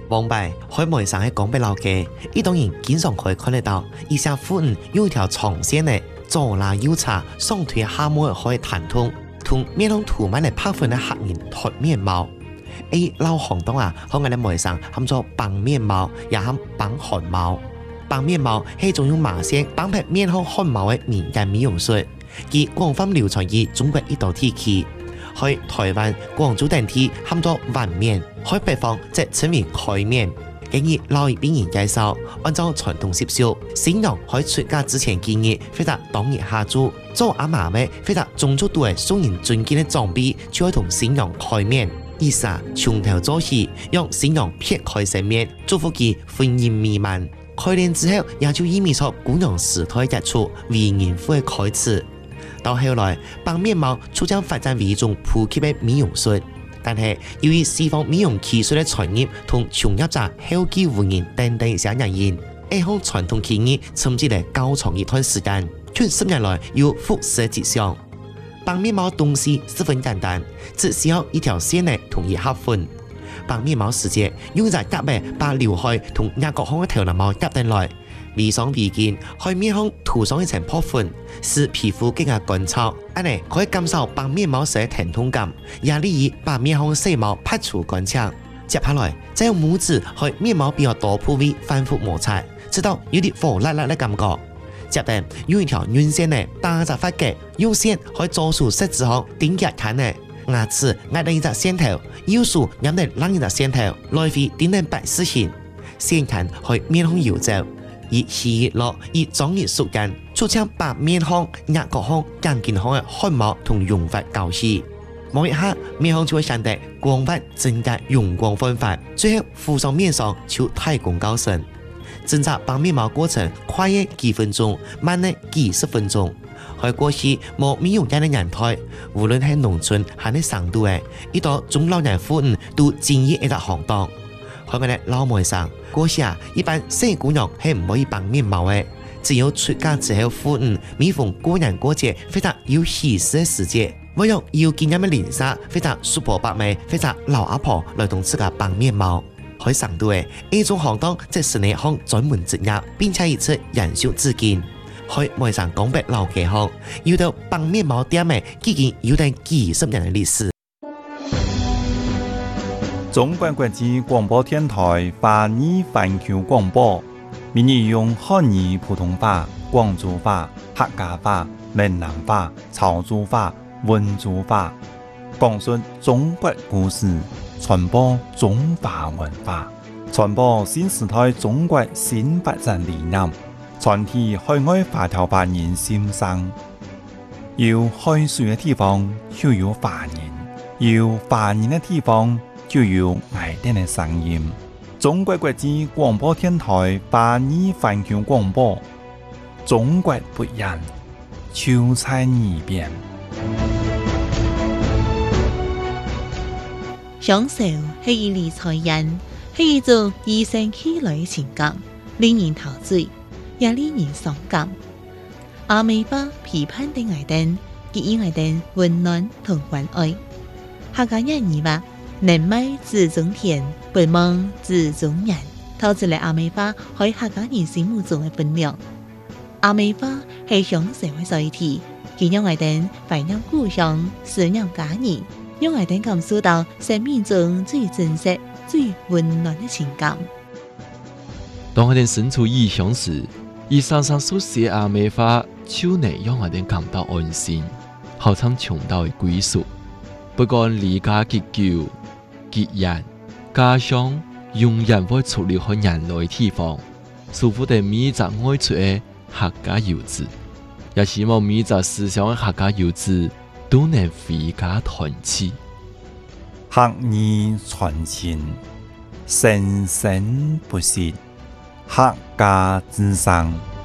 王牌喺梅上喺江北老街，呢當然經常可以看得到，以下附近有一條長線嘅左拉右插，雙腿下摸可以彈通，同面孔塗滿嘅白粉嘅黑人脫面貌。老行當啊，喺我哋梅上喊做綁面貌，也喊綁汗毛。綁面貌係一種用麻線綁拍面孔汗毛嘅民間美容術，其廣泛流傳於中國一道地區。喺台灣、廣州等地喊做彎面，喺北方則稱為開面。根據老一輩人介紹，按照傳統習俗，新娘喺出嫁之前幾日，或者當日下晝，做阿嫲嘅或者宗族度嘅送人尊敬嘅長輩，就會同新娘開面，意思從頭做起，讓新娘撇開神面，祝福其婚姻美滿。開年之後，也就意味着姑娘時代日出，為人婦嘅開始。到後來，綁面貌逐漸發展為一種普及嘅美容術。但係由於西方美容技術嘅傳入同從業者後繼無人等等一些原因，呢項傳統技藝甚至嚟較長一段時間，卻10年來有復甦跡象。綁面貌東西十分簡單，只需要一條線嚟同一盒粉。綁面貌時節，用隻夾嘅把劉海同額角腔嘅頭毛夾定來，微上微見，喺面孔塗上一層薄粉，使皮膚更加乾燥。安尼可以減少綁面貌時嘅疼痛感，也利於把面孔細毛拍除乾淨。接下來，再用拇指喺面貌比較多部位反覆摩擦，直到有啲火辣辣嘅感覺。接着用一條軟線呢打隻髮夾，用線喺左手食指上頂夾看呢，牙齒壓定一隻線頭，右手壓定另一隻線頭，來回頂定8字形，線看喺面孔遊走。以氣熱落，以壯熱縮緊，促將把面孔、額角腔、眼見腔嘅汗毛同潤髮搞起。摸一下，面孔就會顯得光滑、整潔、容光煥發。最後敷上面上就太公高升。整個綁面貌過程快嘅幾分鐘，慢嘅幾10分鐘。喺過去冇美容院嘅年代，無論係農村還係省都嘅，呢度中老年婦女都建議一個行當。喺我哋老梅上，嗰時一般細姑娘係唔可以綁面貌嘅，只有出嫁之後婦女每逢過年過節或者有喜事嘅時節，唯有要見咁嘅鄰舍或者叔伯伯妹或者老阿婆來同自家綁面貌。喺省都嘅呢種行當，即係呢項專門職業，並且以此延續至今。喺梅上江北老街巷，有到綁面貌店嘅，已經有定幾10年嘅歷史。 中國國際廣播電台華語環球廣播，每日用漢語普通話、廣州話、客家話、閩南話、潮州話、溫州話，講述中國故事，傳播中華文化，傳播新時代中國新發展理念，傳遞海外華僑華人心聲。有海水嘅地方就有華人，有華人嘅地方就有愛聽的聲音。中國國際廣播電台華語環球廣播，中國不一樣，就在耳邊。 享受係一類財人，係一種與生俱來嘅情感，令人陶醉，也令人傷感。阿美巴批判的愛燈，給予愛燈溫暖同關愛。客家人語話：能賣自種田，不忙自種人。透出嚟阿美巴喺客家人心目中嘅分量。阿美巴係享受嘅載體，佢讓愛燈懷念故鄉，思念家人，讓愛燈感受到生命中最真實、最溫暖嘅情感。 當愛燈身處異鄉時，以常常書寫阿美巴，就能讓愛燈感到安心，好像尋到嘅歸屬。不管離家結久、結緣，家鄉永遠會出離開人類地方，祝福的每一個愛出的客家遊子，也希望每一個思鄉的客家遊子都能回家團聚， 客語傳情，生生不息，客家之聲。